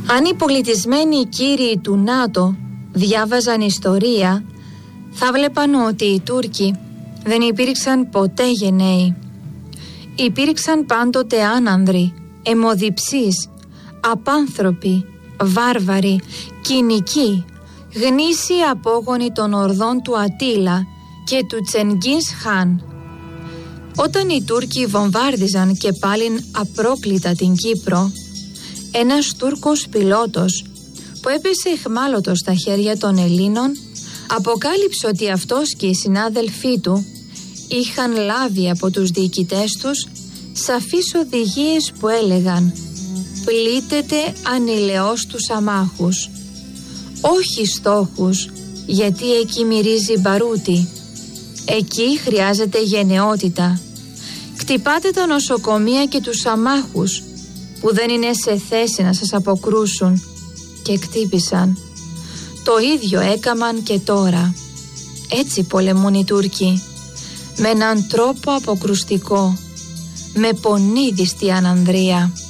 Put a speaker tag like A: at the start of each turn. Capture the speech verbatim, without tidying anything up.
A: Αν οι πολιτισμένοι κύριοι του ΝΑΤΟ διάβαζαν ιστορία, θα βλέπαν ότι οι Τούρκοι δεν υπήρξαν ποτέ γενναίοι. Υπήρξαν πάντοτε άνανδροι, αιμοδιψείς, απάνθρωποι, βάρβαροι, κοινικοί, γνήσιοι απόγονοι των ορδών του Ατίλα και του Τσενγκίς Χάν. Όταν οι Τούρκοι βομβάρδιζαν και πάλιν απρόκλητα την Κύπρο, ένας Τούρκος πιλότος που έπεσε αιχμάλωτος στα χέρια των Ελλήνων αποκάλυψε ότι αυτός και οι συνάδελφοί του είχαν λάβει από τους διοικητές τους σαφείς οδηγίες που έλεγαν «Πλήττεται ανηλαιώς τους αμάχους, όχι στόχους, γιατί εκεί μυρίζει μπαρούτι, εκεί χρειάζεται γενναιότητα, κτυπάτε τα νοσοκομεία και τους αμάχους που δεν είναι σε θέση να σας αποκρούσουν». Και κτύπησαν. Το ίδιο έκαμαν και τώρα. Έτσι πολεμούν οι Τούρκοι, με έναν τρόπο αποκρουστικό, με πονίδιστη ανανδρεία.